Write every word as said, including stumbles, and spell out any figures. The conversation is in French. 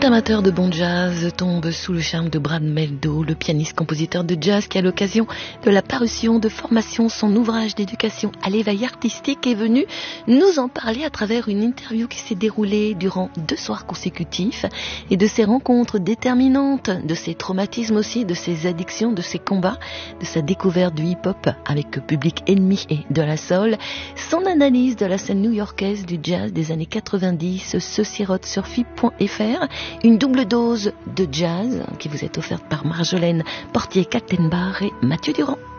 Tout amateur de bon jazz tombe sous le charme de Brad Mehldau, le pianiste-compositeur de jazz qui, à l'occasion de la parution de Formation, son ouvrage d'éducation à l'éveil artistique, est venu nous en parler à travers une interview qui s'est déroulée durant deux soirs consécutifs et de ses rencontres déterminantes, de ses traumatismes aussi, de ses addictions, de ses combats, de sa découverte du hip-hop avec Public Enemy et de la soul, son analyse de la scène new-yorkaise du jazz des années quatre-vingt-dix, se sirote sur F I P point F R. Une double dose de jazz qui vous est offerte par Marjolaine Portier-Kaltenbach et Mathieu Durand.